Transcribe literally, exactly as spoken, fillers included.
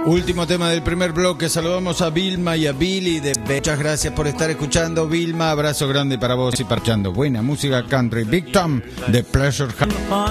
Último tema del primer bloque. Saludamos a Vilma y a Billy de Be- Muchas gracias por estar escuchando, Vilma. Abrazo grande para vos y parchando. Buena música country. Big Tom de Pleasure House.